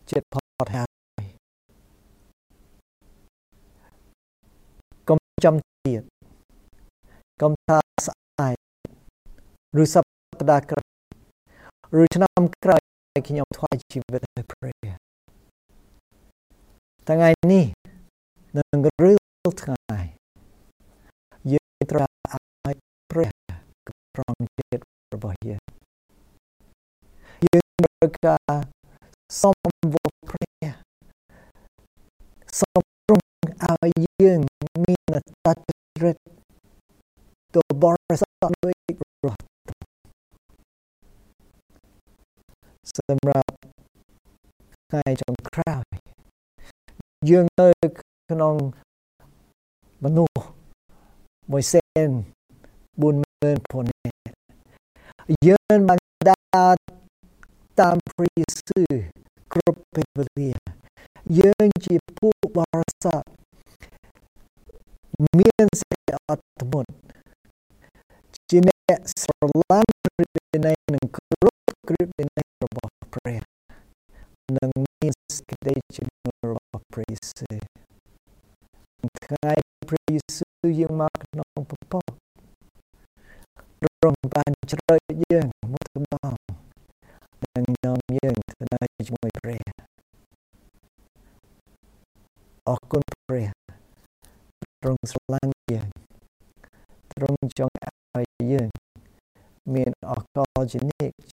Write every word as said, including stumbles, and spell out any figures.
ចិត្តផតហើយកុំចាំទៀតកុំថាស្អែកឬសប្តាហ៍ក្រោយឬឆ្នាំក្រោយខ្ញុំថ្វាយជីវិតឲ្យព្រះថ្ងៃនេះនឹងរឿលថ្ងៃយើងត្រូវឲ្យព្រះប្រងចិត្តរបស់យើងយើងត្រូវការសូមវល់ព្រះសូមទ្រង់ឲ្យយើងមានអត្តចរិតទៅបរិសុទ្ធដូចរស់សម្រាប់ថ្ងៃចុងក្រោយយើងនៅក្នុងមនុស្សមួយសែនបួនម៉ឺនផងយើងបានដើរតាមព្រះយេស៊ូវគ្រប់ពេលវេលាយើងជាពួកបរិសុទ្ធមានសេចក្ដីអត់ធ្មត់ជាអ្នកស្រឡាញ់ព្រះវិន័យនិងគ្រប់គ្រឹះវិន័យរបស់ព្រះនិងមានសេចក្ដីជំនឿរបស់ព្រះយេស៊ូវថ្ងៃព្រះយេស៊ូវយើងមកក្នុងពពករំបានជ្រើយើងមកទៅបងនិងនាំយើងទៅនៅជាមួយព្រះអរគុណព្រះទ្រង់ស្រឡាញ់យើងទ្រង់ចង់ឲ្យយើងមានឱកាសជានិច្ច